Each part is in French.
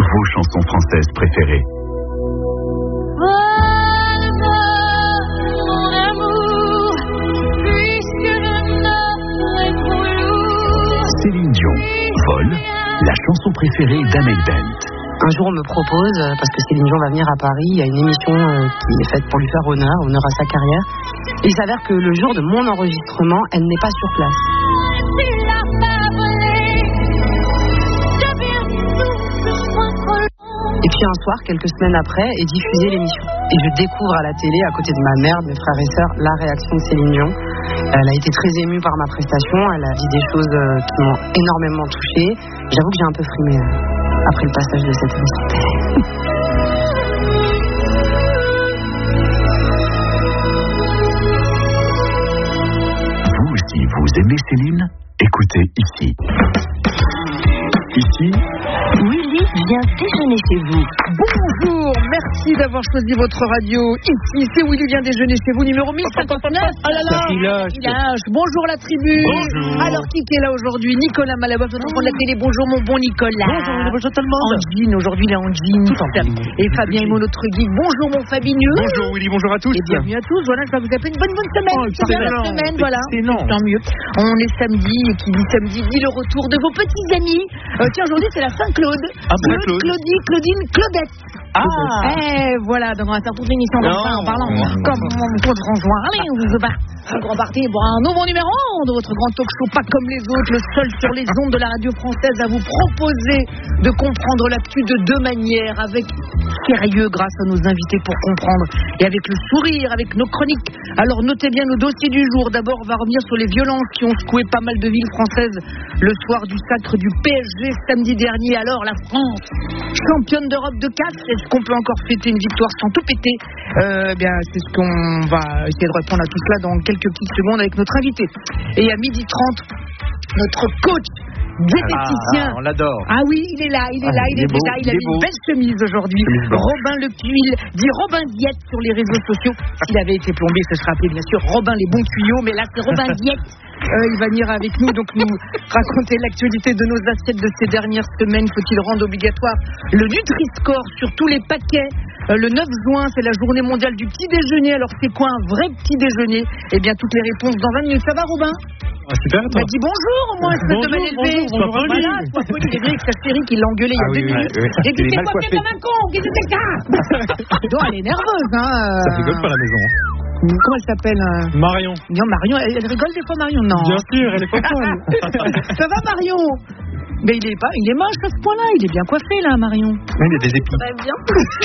vos chansons françaises préférées. Céline Dion, Vol, la chanson préférée d'Amel Bent. Un jour, on me propose, parce que Céline Dion va venir à Paris, il y a une émission qui est faite pour lui faire honneur à sa carrière. Et il s'avère que le jour de mon enregistrement, elle n'est pas sur place. Et puis un soir, quelques semaines après, est diffusée l'émission. Et je découvre à la télé, à côté de ma mère, de mes frères et sœurs, la réaction de Céline Dion. Elle a été très émue par ma prestation, elle a dit des choses qui m'ont énormément touchée. J'avoue que j'ai un peu frimé après le passage de cette émission. Vous aussi, vous aimez Céline? Écoutez ici. Ici, Willy vient déjeuner chez vous. Bonjour, merci d'avoir choisi votre radio. Ici, c'est Willy vient déjeuner chez vous, numéro 1059. Ah là là, Village. Bonjour la tribu. Bonjour. Alors, qui est là aujourd'hui? Nicolas Malaboff, notre enfant de la télé. Bonjour mon bon Nicolas. Bonjour tout le monde. En jean, aujourd'hui il est en jean. Et Fabien Imo, notre geek. Bonjour mon Fabineux. Bonjour Willy, bonjour à tous. Et bienvenue à tous. Voilà, je vais vous appeler une bonne semaine. C'est bien la semaine, voilà. Tant mieux. On est samedi, et qui dit samedi dit le retour de vos petits amis. Tiens, aujourd'hui c'est la Saint-Claude. Saint-Claude. Claudine, Claudette. Voilà, donc on va faire toute l'émission en parlant comme mon pote François. Allez, on vous bat. Un grand parti pour un nouveau numéro de votre grand talk show, pas comme les autres, le seul sur les ondes de la radio française à vous proposer de comprendre l'actu de deux manières, avec sérieux grâce à nos invités pour comprendre, et avec le sourire, avec nos chroniques. Alors notez bien nos dossiers du jour. D'abord, on va revenir sur les violences qui ont secoué pas mal de villes françaises le soir du sacre du PSG samedi dernier. Alors la France, championne d'Europe de CAF, est-ce qu'on peut encore fêter une victoire sans tout péter? C'est ce qu'on va essayer de répondre à tout cela dans quelques petites secondes avec notre invité. Et à 12h30, notre coach diététicien. On l'adore. Ah oui, il est là, il est déjà. Il a mis une belle chemise aujourd'hui. Robin Le Puil, dit Robin Diète sur les réseaux sociaux. S'il avait été plombé, ce serait appelé bien sûr Robin les bons tuyaux, mais là c'est Robin Diète. Il va venir avec nous, donc nous raconter l'actualité de nos assiettes de ces dernières semaines. Faut-il rendre obligatoire le Nutri-Score sur tous les paquets? Le 9 juin, c'est la journée mondiale du petit déjeuner. Alors c'est quoi un vrai petit déjeuner? Eh bien, toutes les réponses dans 20 minutes. Ça va, Robin? Super, toi. Dis bonjour au moins, espèce de mal élevé. Sois poli. Voilà, sois poli. C'est vrai que sa chérie qui l'a engueulé il y a 2 minutes. Et tu t'es coiffé comme un con. Qu'est-ce que c'est ça? Donc elle est nerveuse, hein. Ça rigole pas à la maison. Comment elle s'appelle? Marion. Non, Marion, elle rigole des fois, Marion? Non. Bien sûr, elle est pas folle. Ça va, Marion? Mais il est moche à ce point-là. Il est bien coiffé, là, Marion. Oui, il y a des épis. Très bien.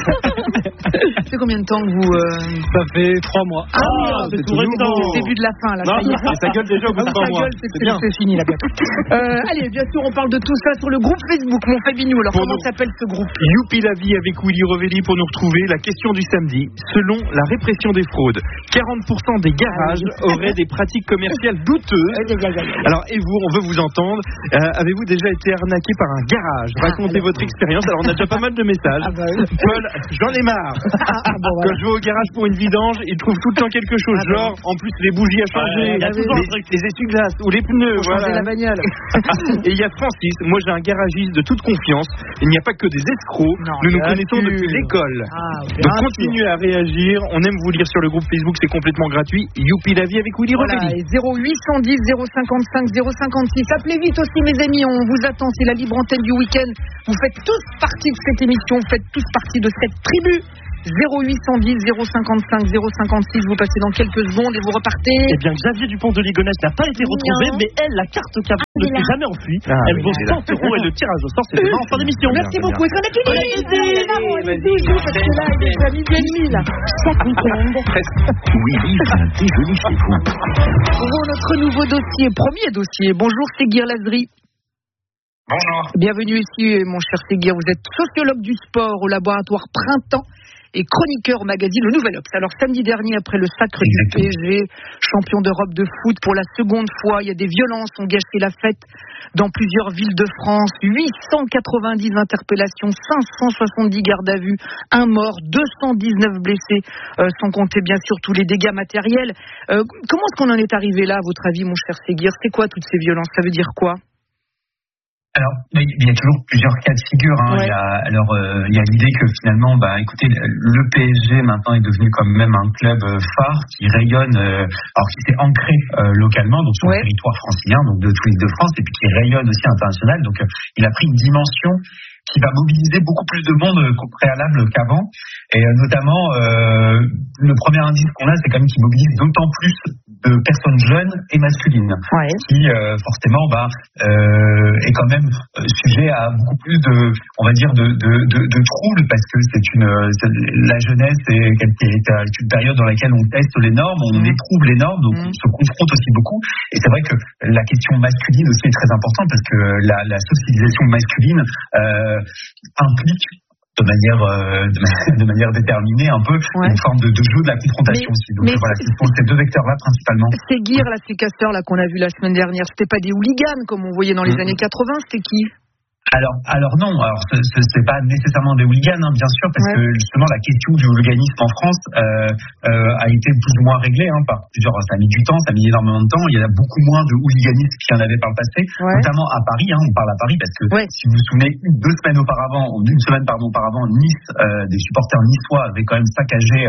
Ça fait combien de temps que vous... Ça fait 3 mois. C'est tout récent. C'est le début de la fin, là. Non, ça gueule déjà au bout de 3 mois. C'est fini, là, bientôt. Allez, bien sûr, on parle de tout ça sur le groupe Facebook, mon Fabinou. Alors, comment s'appelle ce groupe? Youpi la vie avec Willy Rovelli pour nous retrouver. La question du samedi. Selon la répression des fraudes, 40% des garages auraient des pratiques commerciales douteuses. Alors, et vous, on veut vous entendre. Avez-vous déjà été arnaqué par un garage? Racontez votre expérience. Alors, on a déjà pas mal de messages. Paul, j'en ai marre. Quand je vais au garage pour une vidange, ils trouvent tout le temps quelque chose. Genre, en plus, les bougies à changer, les essuie-glaces ou les pneus. Voilà. La bagnole. Et il y a Francis. Moi, j'ai un garagiste de toute confiance. Il n'y a pas que des escrocs. Nous nous connaissons depuis l'école. Donc, continuez à réagir. On aime vous lire sur le groupe Facebook. C'est complètement gratuit. Youpi la vie avec Willy Rovelli. 0810 055 056. Appelez vite aussi, mes amis. On vous attend. C'est la libre antenne du week-end. Vous faites tous partie de cette émission. Vous faites tous partie de cette tribu. 0810 055 056. Vous passez dans quelques secondes et vous repartez. Eh bien, Xavier Dupont de Ligonnès n'a pas été retrouvé, mais elle, la carte cadeau ne s'est jamais enfuie. Elle vaut 100 € et le tirage au sort, c'est demain en fin d'émission. Merci beaucoup. Est-ce qu'on a fini? Parce que là, il est déjà midi et demi, là. Willy vient déjeuner chez vous. Pour notre nouveau dossier, premier dossier. Bonjour, Séguir Lazri. Bonjour. Bienvenue ici, mon cher Séguir. Vous êtes sociologue du sport au laboratoire Printemps et chroniqueur au magazine Le Nouvel Obs. Alors, samedi dernier, après le sacre du PSG, champion d'Europe de foot pour la seconde fois, il y a des violences ont gâché la fête dans plusieurs villes de France. 890 interpellations, 570 gardes à vue, un mort, 219 blessés, sans compter bien sûr tous les dégâts matériels. Comment est-ce qu'on en est arrivé là, à votre avis, mon cher Séguir? C'est quoi toutes ces violences? Ça veut dire quoi? Alors, il y a toujours plusieurs cas de figure. Ouais. Il y a l'idée que finalement, écoutez, le PSG maintenant est devenu quand même un club phare qui rayonne, alors qui s'est ancré localement, donc sur le territoire francilien, donc de toute l'Île-de-France, et puis qui rayonne aussi international. Donc, il a pris une dimension qui va mobiliser beaucoup plus de monde qu'au préalable qu'avant. Et notamment, le premier indice qu'on a, c'est quand même qu'il mobilise d'autant plus de personnes jeunes et masculines, qui forcément est quand même sujet à beaucoup plus de troubles, parce que la jeunesse est une période dans laquelle on teste les normes, on éprouve les normes, donc on se confronte aussi beaucoup. Et c'est vrai que la question masculine aussi est très importante, parce que la socialisation masculine implique de manière déterminée un peu une forme de jeu de la confrontation aussi. Donc voilà, ce sont ces deux vecteurs-là principalement. Ces gears, là, ces casseurs là qu'on a vu la semaine dernière, c'était pas des hooligans comme on voyait dans les années 80, c'était qui ? Alors non, c'est pas nécessairement des hooligans, bien sûr, parce que justement la question du hooliganisme en France a été plus ou moins réglée par plusieurs. Ça a mis du temps, ça a mis énormément de temps. Il y en a beaucoup moins de hooliganisme qu'il y en avait par le passé, notamment à Paris. On parle à Paris parce que si vous vous souvenez, une semaine auparavant, Nice, des supporters niçois avaient quand même saccagé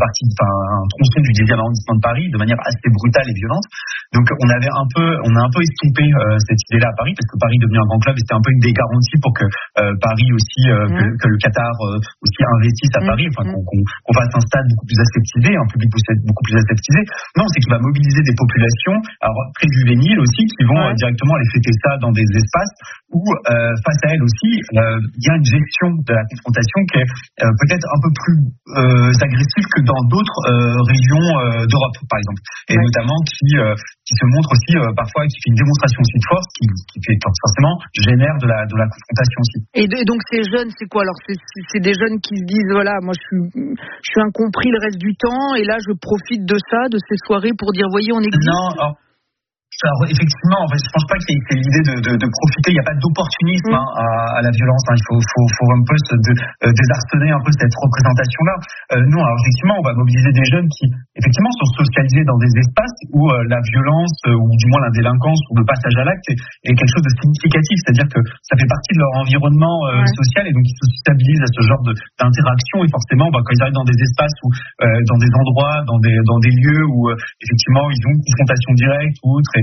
un tronçon du 10e arrondissement de Paris de manière assez brutale et violente. Donc on a un peu estompé cette idée-là à Paris, parce que Paris est devenu un grand club et c'était un peu une des garanties pour que Paris aussi, que le Qatar aussi investisse à Paris, qu'on fasse un stade beaucoup plus aseptisé, un public beaucoup plus aseptisé. Non, c'est qu'il va mobiliser des populations, alors très juvéniles aussi, qui vont directement aller fêter ça dans des espaces où, face à elles aussi, il y a une gestion de la confrontation qui est peut-être un peu plus agressive que dans d'autres régions d'Europe, par exemple, et notamment qui se montre aussi parfois, qui fait une démonstration aussi de force, qui fait forcément génère de la confrontation aussi. Et donc ces jeunes, c'est quoi alors? C'est des jeunes qui se disent voilà, moi je suis incompris le reste du temps, et là je profite de ça, de ces soirées pour dire voyez, on existe. Non. Alors effectivement, en fait, je pense pas qu'il y ait l'idée de profiter. Il n'y a pas d'opportunisme à la violence. Il faut un peu désarçonner un peu cette représentation-là. Non, alors effectivement, on va mobiliser des jeunes qui effectivement sont socialisés dans des espaces où la violence ou du moins la délinquance ou le passage à l'acte est quelque chose de significatif. C'est-à-dire que ça fait partie de leur environnement social, et donc ils se stabilisent à ce genre d'interaction. Et forcément, quand ils arrivent dans des espaces ou dans des endroits, dans des lieux où effectivement ils ont une confrontation directe ou autre.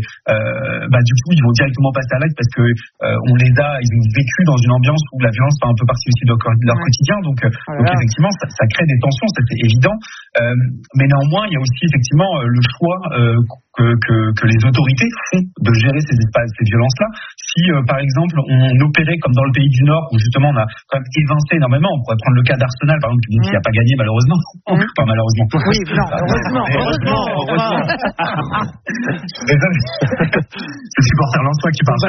Du coup, ils vont directement passer à l'acte parce que ils ont vécu dans une ambiance où la violence fait un peu partie aussi de leur quotidien. Donc effectivement, ça crée des tensions, c'est évident. Mais néanmoins, il y a aussi effectivement le choix que les autorités font de gérer ces violences-là. Si, par exemple, on opérait comme dans le pays du Nord, où justement on a quand même évincé énormément, on pourrait prendre le cas d'Arsenal, par exemple, qui n'a pas gagné malheureusement. Pas malheureusement. Oui, non, heureusement. C'est supporter lensois qui parle.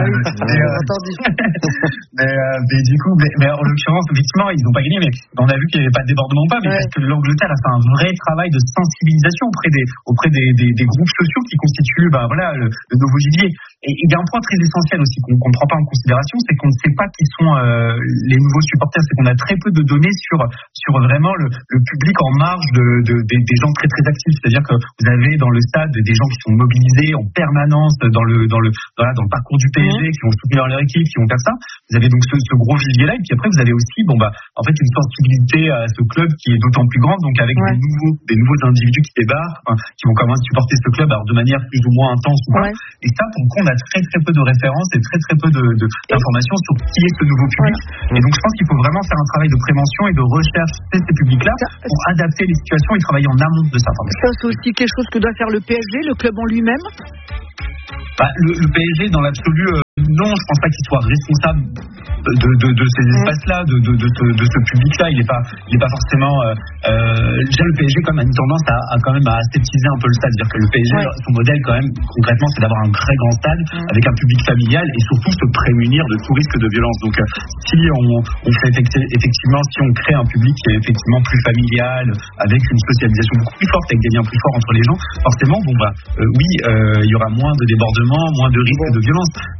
Mais du coup, en l'occurrence, effectivement, ils n'ont pas gagné, mais on a vu qu'il n'y avait pas de débordement, parce que l'Angleterre a fait un vrai travail de sensibilisation auprès des groupes sociaux qui constituent le nouveau gibier. Et il y a un point très essentiel aussi qu'on ne prend pas en considération, c'est qu'on ne sait pas qui sont les nouveaux supporters. C'est qu'on a très peu de données sur vraiment le public en marge des gens très très actifs. C'est-à-dire que vous avez dans le stade des gens qui sont mobilisés en permanence dans le parcours du PSG, qui vont soutenir leur équipe, qui vont faire ça. Vous avez donc ce gros vivier-là, et puis après vous avez aussi en fait une sensibilité à ce club qui est d'autant plus grande, donc avec des nouveaux individus qui débarquent, qui vont commencer à supporter ce club de manière plus ou moins intense ou pas. Et ça, pour le coup, on a très très peu de références et très très peu d'informations sur qui est ce nouveau public. Et donc je pense qu'il faut vraiment faire un travail de prévention et de recherche de ces publics-là pour adapter les situations et travailler en amont de ça. Ça, c'est aussi quelque chose que doit faire le PSG, le club en lui-même. Le PSG, dans l'absolu, non, je pense pas qu'il soit responsable de ces espaces-là, de ce public-là. Il est pas forcément. Déjà, le PSG quand même a une tendance à quand même à aseptiser un peu le stade. C'est-à-dire que le PSG, son modèle quand même, concrètement, c'est d'avoir un très grand stade avec un public familial et surtout se prémunir de tout risque de violence. Donc, si on fait effectivement, si on crée un public qui est effectivement plus familial, avec une socialisation beaucoup plus forte, avec des liens plus forts entre les gens, forcément, il y aura moins de débordements, moins de risques de violence.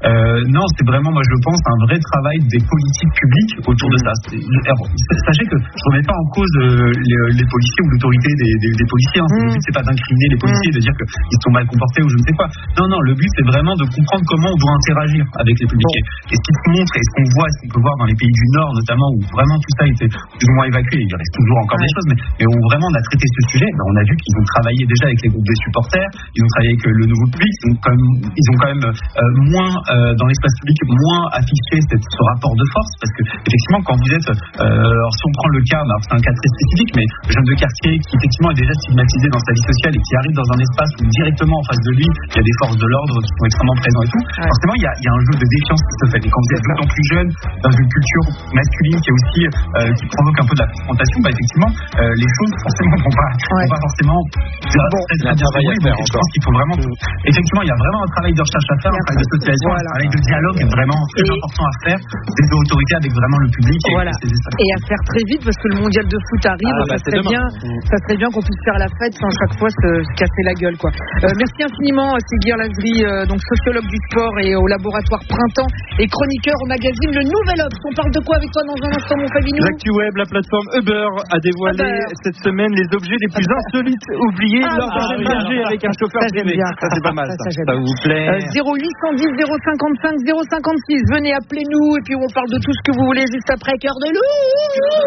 non, c'est vraiment, moi je pense, un vrai travail des politiques publiques autour de ça. Sachez que je remets pas en cause les policiers ou l'autorité des policiers. Hein. Le but c'est pas d'incriminer les policiers, de dire qu'ils sont mal comportés ou je ne sais quoi. Non, le but c'est vraiment de comprendre comment on doit interagir avec les publics. Et ce qui se montre et ce qu'on voit, ce qu'on peut voir dans les pays du Nord notamment, où vraiment tout ça a été plus ou moins évacué, il reste toujours encore des choses, mais où vraiment on a traité ce sujet, on a vu qu'ils ont travaillé déjà avec les groupes de supporters, ils ont travaillé avec le nouveau public, ils ont quand même moins dans l'espace public, moins affiché ce rapport de force, parce que effectivement quand vous êtes, alors si on prend le cas, c'est un cas très spécifique, mais le jeune de quartier qui effectivement est déjà stigmatisé dans sa vie sociale et qui arrive dans un espace où directement en face de lui il y a des forces de l'ordre qui sont extrêmement présents et tout, forcément il y a un jeu de défiance qui se fait. Et quand vous êtes d'autant plus jeune dans une culture masculine qui est aussi qui provoque un peu de la confrontation, effectivement les choses forcément vont pas forcément il y a un travail à faire. Je pense qu'il faut vraiment effectivement il y a vraiment un travail de recherche à faire, un travail de socialisation, un travail de dialogue est vraiment très important à faire des autorités avec vraiment le public et à faire très vite parce que le mondial de foot arrive. Ça serait bien qu'on puisse faire la fête sans chaque fois se casser la gueule, quoi. Merci infiniment Séguir Lazri, donc sociologue du sport et au laboratoire Printemps et chroniqueur au magazine Le Nouvel Obs. On parle de quoi avec toi dans un instant, mon Fabinou? L'ActuWeb, la plateforme Uber a dévoilé cette semaine les objets les plus insolites oubliés lors d'un déménagé avec un chauffeur privé. Ça c'est pas mal, ça vous plaît? 0810 055 056, venez appeler nous et puis on parle de tout ce que vous voulez juste après Cœur de Loup.